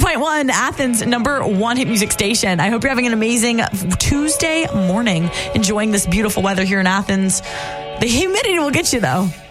100.1, Athens' number one hit music station. I hope you're having an amazing Tuesday morning, enjoying this beautiful weather here in Athens. The humidity will get you, though.